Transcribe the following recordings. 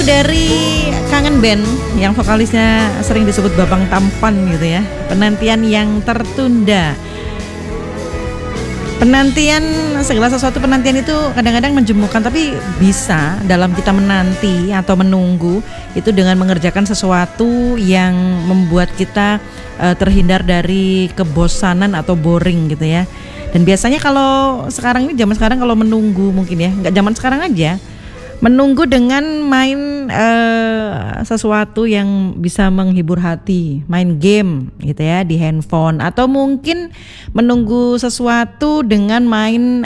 Dari Kangen Band yang vokalisnya sering disebut Babang Tampan gitu ya. Penantian yang tertunda. Penantian, segala sesuatu penantian itu kadang-kadang menjemukan, tapi bisa dalam kita menanti atau menunggu itu dengan mengerjakan sesuatu yang membuat kita terhindar dari kebosanan atau boring gitu ya. Dan biasanya kalau sekarang ini, zaman sekarang kalau menunggu mungkin ya, nggak zaman sekarang aja, menunggu dengan main sesuatu yang bisa menghibur hati, main game gitu ya di handphone, atau mungkin menunggu sesuatu dengan main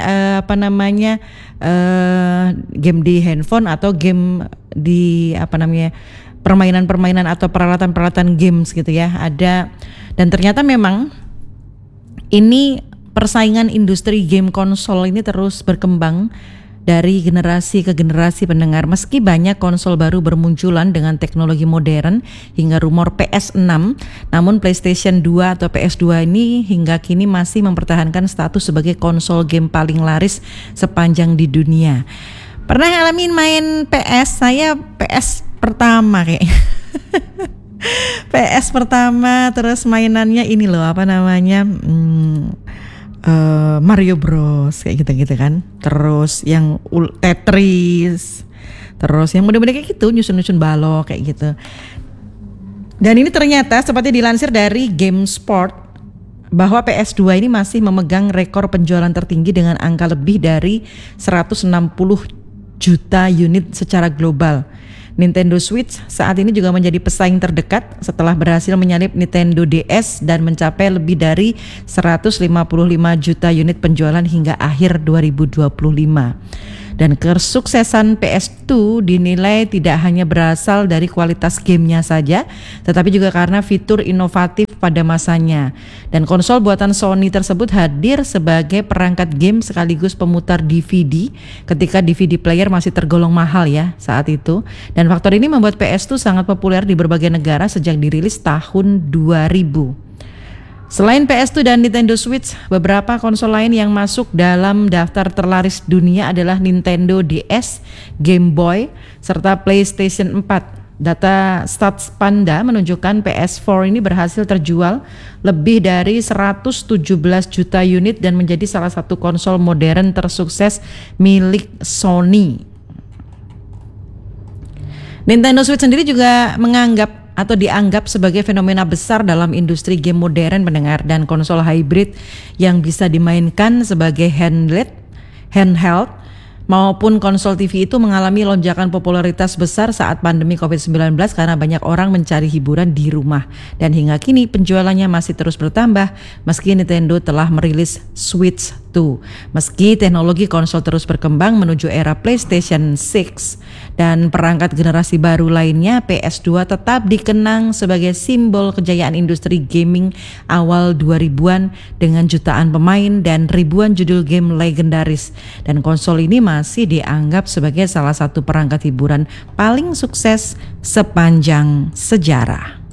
game di handphone atau game di permainan-permainan atau peralatan-peralatan games gitu ya. Ada, dan ternyata memang ini persaingan industri game konsol ini terus berkembang dari generasi ke generasi pendengar. Meski banyak konsol baru bermunculan dengan teknologi modern hingga rumor PS6, namun PlayStation 2 atau PS2 ini hingga kini masih mempertahankan status sebagai konsol game paling laris sepanjang di dunia. Pernah ngalamin main PS? Saya PS pertama kayaknya. PS pertama, terus mainannya ini loh, Mario Bros kayak gitu-gitu kan. Terus yang Tetris. Terus yang mudah-mudah kayak gitu, nyusun-nyusun balok kayak gitu. Dan ini ternyata seperti dilansir dari GameSpot bahwa PS2 ini masih memegang rekor penjualan tertinggi dengan angka lebih dari 160 juta unit secara global. Nintendo Switch saat ini juga menjadi pesaing terdekat setelah berhasil menyalip Nintendo DS dan mencapai lebih dari 155 juta unit penjualan hingga akhir 2025. Dan kesuksesan PS2 dinilai tidak hanya berasal dari kualitas gamenya saja, tetapi juga karena fitur inovatif pada masanya. Dan konsol buatan Sony tersebut hadir sebagai perangkat game sekaligus pemutar DVD ketika DVD player masih tergolong mahal ya saat itu. Dan faktor ini membuat PS2 sangat populer di berbagai negara sejak dirilis tahun 2000. Selain PS2 dan Nintendo Switch, beberapa konsol lain yang masuk dalam daftar terlaris dunia adalah Nintendo DS, Game Boy, serta PlayStation 4. Data Stats Panda menunjukkan PS4 ini berhasil terjual lebih dari 117 juta unit dan menjadi salah satu konsol modern tersukses milik Sony. Nintendo Switch sendiri juga dianggap sebagai fenomena besar dalam industri game modern pendengar, dan konsol hybrid yang bisa dimainkan sebagai handheld maupun konsol TV itu mengalami lonjakan popularitas besar saat pandemi COVID-19 karena banyak orang mencari hiburan di rumah, dan hingga kini penjualannya masih terus bertambah meski Nintendo telah merilis Switch 2. Meski teknologi konsol terus berkembang menuju era PlayStation 6 dan perangkat generasi baru lainnya, PS2 tetap dikenang sebagai simbol kejayaan industri gaming awal 2000-an dengan jutaan pemain dan ribuan judul game legendaris. Dan konsol ini masih dianggap sebagai salah satu perangkat hiburan paling sukses sepanjang sejarah.